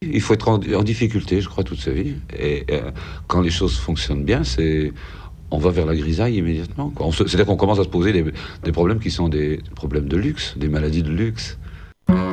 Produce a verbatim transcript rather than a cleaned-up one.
Il faut être en, en difficulté, je crois, toute sa vie. Et euh, quand les choses fonctionnent bien, c'est on va vers la grisaille immédiatement, quoi. On se- C'est-à-dire qu'on commence à se poser des, des problèmes qui sont des problèmes de luxe, des maladies de luxe.